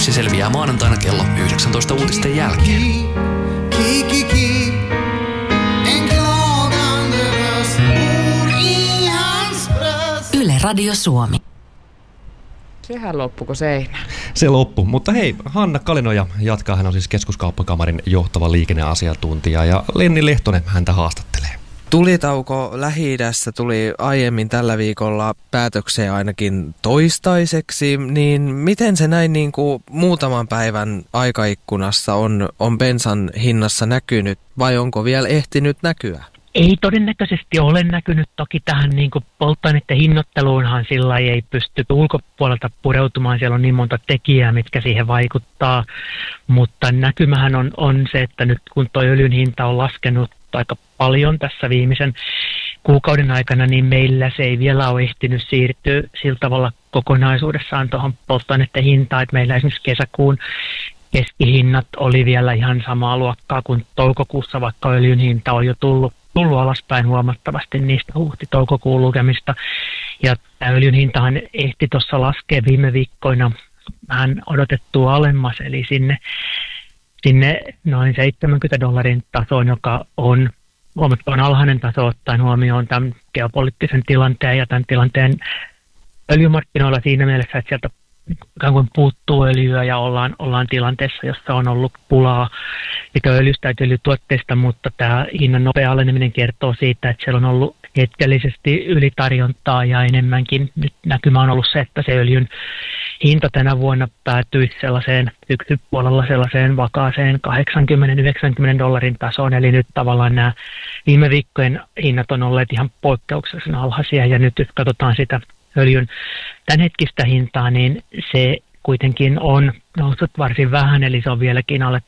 Yksi selviää maanantaina kello 19 uutisten jälkeen. Yle Radio Suomi. Sehän loppuko seinään? Se loppu, mutta hei, Hanna Kalinoja jatkaa, hän on siis Keskuskauppakamarin johtava liikenneasiantuntija ja Lenni Lehtonen häntä haastattelee. Tulitauko Lähi-idässä tuli aiemmin tällä viikolla päätökseen ainakin toistaiseksi, niin miten se näin niin kuin muutaman päivän aikaikkunassa on bensan hinnassa näkynyt vai onko vielä ehtinyt näkyä? Ei todennäköisesti ole näkynyt. Toki tähän niin kuin polttoaineiden hinnoitteluunhan sillä ei pysty ulkopuolelta pureutumaan. Siellä on niin monta tekijää, mitkä siihen vaikuttaa. Mutta näkymähän on se, että nyt kun tuo öljyn hinta on laskenut aika paljon tässä viimeisen kuukauden aikana, niin meillä se ei vielä ole ehtinyt siirtyä sillä tavalla kokonaisuudessaan tuohon polttoaineiden hintaan. Että meillä esimerkiksi kesäkuun keskihinnat oli vielä ihan samaa luokkaa kuin toukokuussa, vaikka öljyn hinta on jo tullut alaspäin huomattavasti niistä huhti-toukokuun lukemista. Ja tämä öljyn hintahan ehti tuossa laskea viime viikkoina vähän odotettua alemmas, eli sinne noin $70 tasoon, joka on huomattavan alhainen taso ottaen huomioon tämän geopoliittisen tilanteen ja tämän tilanteen öljymarkkinoilla siinä mielessä, että sieltä ikään kuin puuttuu öljyä ja ollaan tilanteessa, jossa on ollut pulaa sekä öljystä että öljytuotteista, mutta tämä hinnan nopea aleneminen kertoo siitä, että siellä on ollut hetkellisesti ylitarjontaa ja enemmänkin nyt näkymä on ollut se, että se öljyn hinta tänä vuonna päätyisi syksypuolella sellaiseen vakaaseen $80-90 tasoon, eli nyt tavallaan nämä viime viikkojen hinnat on olleet ihan poikkeuksellisen alhaisia ja nyt jos katsotaan sitä öljyn tämänhetkistä hintaa, niin se kuitenkin on noussut varsin vähän, eli se on vieläkin alle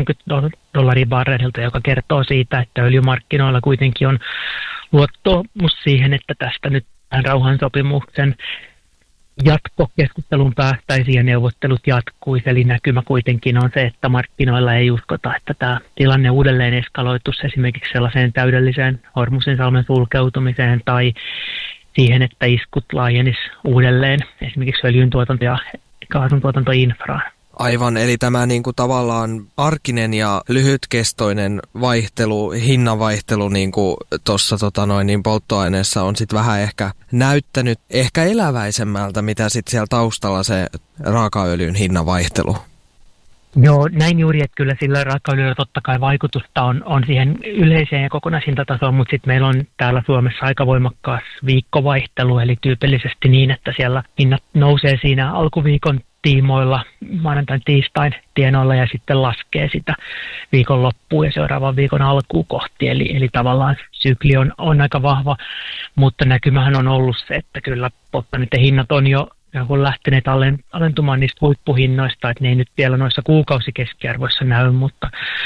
$80 barrelilta, joka kertoo siitä, että öljymarkkinoilla kuitenkin on luottamus siihen, että tästä nyt tämän rauhansopimuksen jatkokeskusteluun päästäisiin ja neuvottelut jatkuisi, eli näkymä kuitenkin on se, että markkinoilla ei uskota, että tämä tilanne uudelleen eskaloituisi esimerkiksi sellaiseen täydelliseen Hormuzinsalmen sulkeutumiseen tai siihen, että iskut laajenisi uudelleen esimerkiksi öljyntuotanto- ja kaasuntuotantoinfraan. Aivan, eli tämä niin kuin tavallaan arkinen ja lyhytkestoinen vaihtelu, hinnanvaihtelu niin kuin tuossa niin polttoaineessa on sitten vähän ehkä näyttänyt ehkä eläväisemmältä, mitä sitten siellä taustalla se raakaöljyn hinnanvaihtelu. Joo, näin juuri, että kyllä sillä raakaöljyllä totta kai vaikutusta on siihen yleiseen ja kokonaishintatasoon, mutta sitten meillä on täällä Suomessa aika voimakkaas viikkovaihtelu, eli tyypillisesti niin, että siellä hinnat nousee siinä alkuviikon tiimoilla, maanantain tiistain tienoilla ja sitten laskee sitä viikon loppuun ja seuraavan viikon alkuun kohti, eli tavallaan sykli on aika vahva, mutta näkymähän on ollut se, että kyllä polttoaineiden hinnat on jo kun lähteneet alentumaan niistä huippuhinnoista, että ne ei nyt vielä noissa kuukausikeskiarvoissa näy, mutta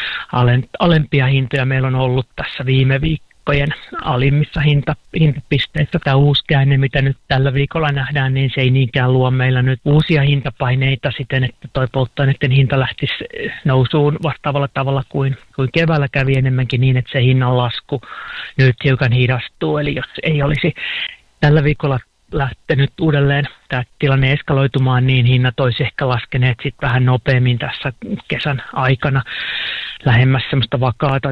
alempia hintoja meillä on ollut tässä viime viikkojen alimmissa hintapisteissä. Tämä uusi käänne, mitä nyt tällä viikolla nähdään, niin se ei niinkään luo meillä nyt uusia hintapaineita siten, että toi polttoaineiden hinta lähtisi nousuun vastaavalla tavalla kuin keväällä kävi enemmänkin niin, että se hinnan lasku nyt hiukan hidastuu. Eli jos ei olisi tällä viikolla lähtenyt uudelleen tämä tilanne eskaloitumaan, niin hinnat olisi ehkä laskeneet sitten vähän nopeammin tässä kesän aikana lähemmäs semmoista vakaata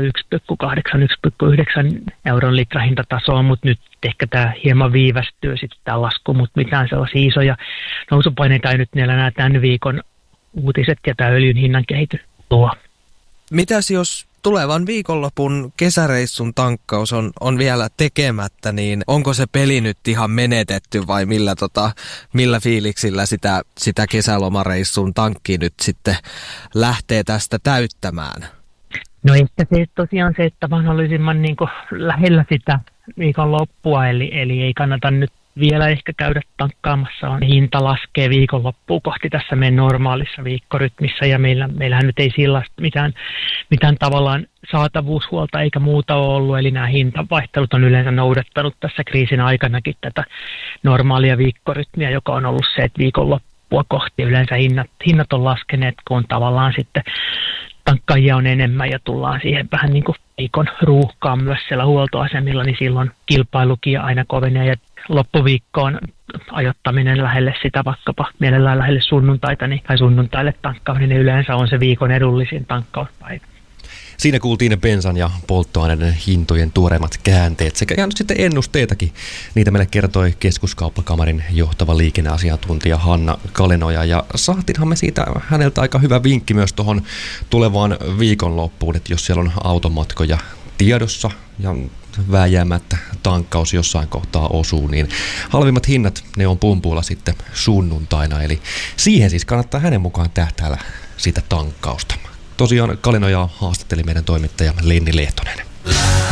1,8-1,9 euron litrahintatasoa, mutta nyt ehkä tämä hieman viivästyy sitten tämä lasku, mutta mitään sellaisia isoja nousupaineita ei nyt enää tämän viikon uutiset ja tämä öljyn hinnan kehitys tuo. Mitäs jos tulevan viikonlopun kesäreissun tankkaus on vielä tekemättä, niin onko se peli nyt ihan menetetty vai millä fiiliksillä sitä kesälomareissun tankki nyt sitten lähtee tästä täyttämään? No ehkä se tosiaan se, että mahdollisimman niin kuin lähellä sitä viikonloppua, eli ei kannata nyt vielä ehkä käydä tankkaamassa. Hinta laskee viikonloppuun kohti tässä meidän normaalissa viikkorytmissä ja meillähän nyt ei sillä mitään tavallaan saatavuushuolta eikä muuta ole ollut, eli nämä hintavaihtelut on yleensä noudattanut tässä kriisin aikanakin tätä normaalia viikkorytmiä, joka on ollut se, että viikonloppua kohti yleensä hinnat on laskeneet, kun on tavallaan sitten tankkaajia on enemmän ja tullaan siihen vähän niin kuin viikon ruuhkaan myös siellä huoltoasemilla, niin silloin kilpailukin aina kovenee ja loppuviikkoon ajoittaminen lähelle sitä vaikkapa mielellään lähelle sunnuntaita tai sunnuntaille tankkaaminen niin yleensä on se viikon edullisin tankkauspäivä. Siinä kuultiin bensan ja polttoaineiden hintojen tuoreimmat käänteet sekä ihan sitten ennusteitakin. Niitä meille kertoi Keskuskauppakamarin johtava liikenneasiantuntija Hanna Kalenoja ja saatiinhan me siitä häneltä aika hyvä vinkki myös tuohon tulevaan viikonloppuun, että jos siellä on automatkoja tiedossa ja vääjäämättä tankkaus jossain kohtaa osuu, niin halvimmat hinnat ne on pumpuilla sitten sunnuntaina, eli siihen siis kannattaa hänen mukaan tähtäällä sitä tankkausta. Tosiaan Kalenoja haastatteli meidän toimittaja Lenni Lehtonen.